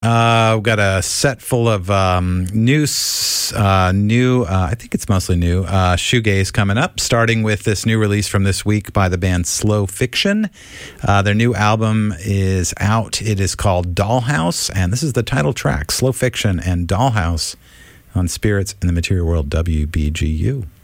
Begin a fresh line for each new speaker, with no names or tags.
We've got a set full of new, I think it's mostly new, shoegaze coming up, starting with this new release from this week by the band Slow Fiction. Their new album is out. It is called Dollhouse, and this is the title track, Slow Fiction and Dollhouse, on Spirits in the Material World, WBGU.